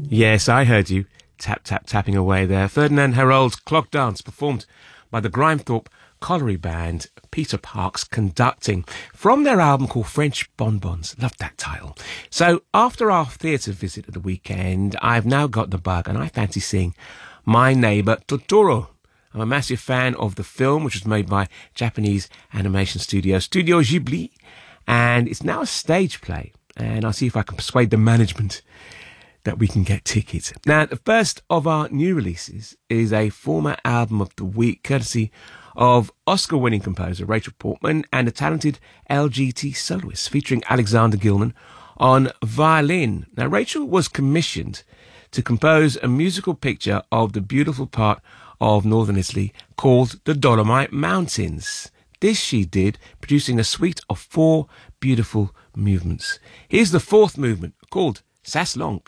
Yes, I heard you. Tap, tap, tapping away there. Ferdinand Herold's Clock Dance, performed by the Grimethorpe Colliery Band, Peter Parks conducting, from their album called French Bonbons. Love that title. So, after our theatre visit at the weekend, I've now got the bug and I fancy seeing My Neighbour Totoro. I'm a massive fan of the film, which was made by Japanese animation studio Studio Ghibli, and it's now a stage play. And I'll see if I can persuade the management that we can get tickets. Now, the first of our new releases is a former album of the week, courtesy of Oscar-winning composer Rachel Portman and a talented LGT soloist featuring Alexander Gilman on violin. Now, Rachel was commissioned to compose a musical picture of the beautiful part of northern Italy called the Dolomite Mountains. This she did, producing a suite of 4 beautiful movements. Here's the 4th movement, called Sas Longue.